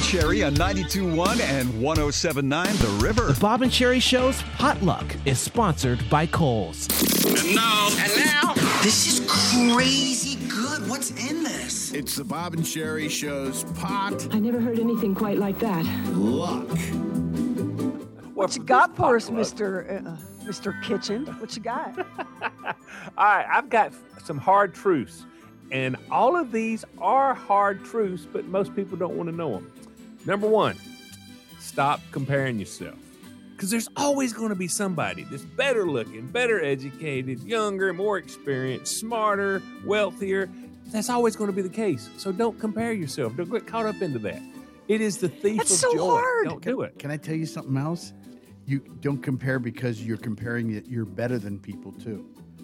Cherry on 92.1 and 107.9 The River. The Bob and Cherry Show's Potluck is sponsored by Kohl's. And now, this is crazy good. What's in this? it's the Bob and Cherry Show's Pot I never heard anything quite like that. Luck. What you got for us, Mr. Kitchen? What you got? All right, I've got some hard truths. And all of these are hard truths, but most people don't want to know them. Number one, stop comparing yourself. Because there's always going to be somebody that's better looking, better educated, younger, more experienced, smarter, wealthier. That's always going to be the case. So don't compare yourself. Don't get caught up into that. It is the thief That's of so joy. hard. Don't do it. Can I tell you something else? You don't compare because you're comparing that you're better than people too.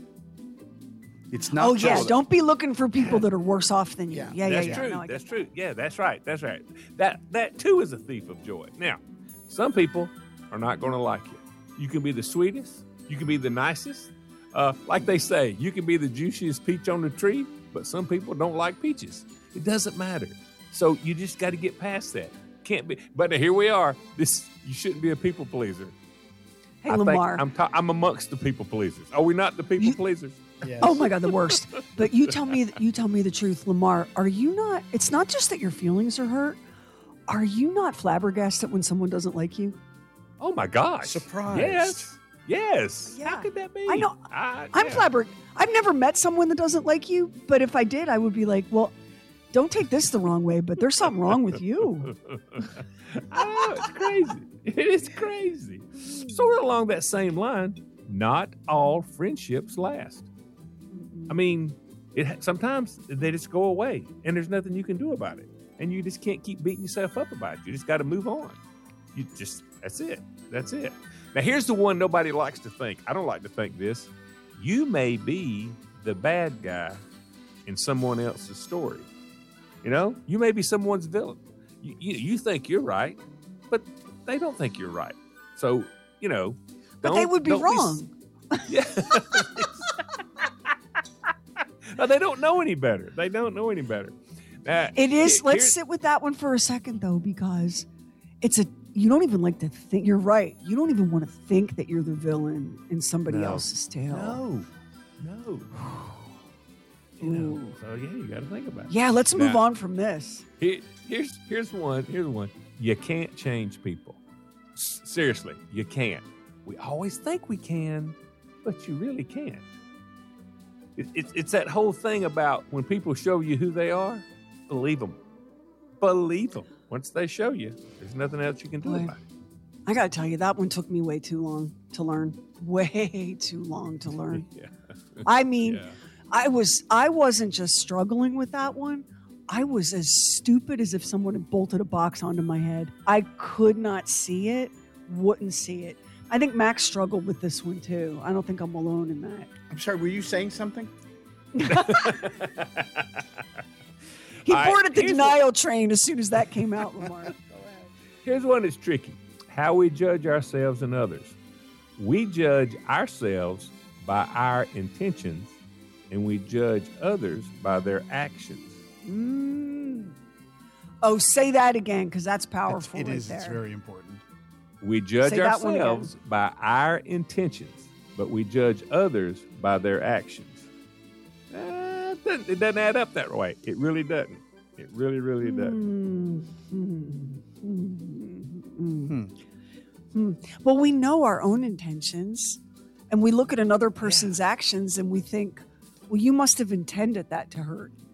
It's not. Oh, yeah. just- Don't be looking for people that are worse off than you. Yeah, That's yeah. true. No, I That's get true. Yeah, that's right. That's right. That too is a thief of joy. Now, some people are not going to like you. You can be the sweetest. You can be the nicest. Like they say, you can be the juiciest peach on the tree, but some people don't like peaches. It doesn't matter. So you just got to get past that. Can't be. But here we are. You shouldn't be a people pleaser. Hey, I Lamar. think I'm amongst the people pleasers. Are we not the people pleasers? Yes. Oh my God, the worst. But you tell me the truth, Lamar. Are you not? It's not just that your feelings are hurt. Are you not flabbergasted when someone doesn't like you? Oh my gosh! Surprise. Yes. Yeah. How could that be? I know. I'm I'm flabbergasted. I've never met someone that doesn't like you, but if I did, I would be like, well, don't take this the wrong way, but there's something wrong with you. I know, it's crazy. It is crazy. Sort of along that same line, not all friendships last. I mean, sometimes they just go away, and there's nothing you can do about it. And you just can't keep beating yourself up about it. You just got to move on. That's it. That's it. Now, here's the one nobody likes to think. I don't like to think this. You may be the bad guy in someone else's story. You know, you may be someone's villain. You think you're right, but they don't think you're right. So, you know, But they would be wrong. Yeah. They don't know any better. They don't know any better. It is. Let's sit with that one for a second, though, because you don't even like to think. You're right. You don't even want to think that you're the villain in somebody else's tale. No. You know, so yeah, you got to think about it. Yeah, let's move on from this. Here's one. You can't change people. Seriously, you can't. We always think we can, but you really can't. It's that whole thing about when people show you who they are, believe them. Believe them. Once they show you, there's nothing else you can do about it. I got to tell you, that one took me way too long to learn. Way too long to learn. Yeah. I mean, I wasn't just struggling with that one. I was as stupid as if someone had bolted a box onto my head. I could not see it, wouldn't see it. I think Max struggled with this one too. I don't think I'm alone in that. I'm sorry, were you saying something? He boarded the denial train as soon as that came out, Lamar. Go ahead. Here's one that's tricky. How we judge ourselves and others. We judge ourselves by our intentions, and we judge others by their actions. Oh, say that again, because that's powerful. It right is. there. It's very important. We judge Say that one again. ourselves by our intentions, but we judge others by their actions. It doesn't add up that way. It really doesn't. It really, really doesn't. Well, we know our own intentions, and we look at another person's actions, and we think, well, you must have intended that to hurt.